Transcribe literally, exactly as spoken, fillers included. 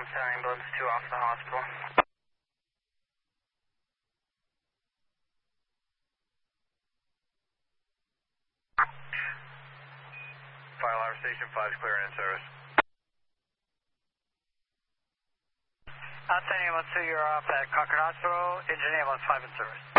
I'm sending ambulance two off to the hospital. Fire alarm station five is clear and in service. I'm sending ambulance two, you're off at Concord Hospital. Engine ambulance five in service.